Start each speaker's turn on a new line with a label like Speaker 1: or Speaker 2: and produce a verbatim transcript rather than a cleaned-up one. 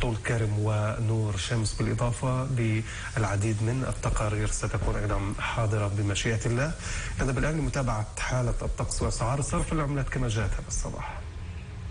Speaker 1: طول كرم ونور شمس، بالإضافة للعديد من التقارير ستكون أيضا حاضرة بمشيئة الله. لنا بالآن لمتابعة حالة الطقس وأسعار صرف العملات كما جاءت هذا الصباح.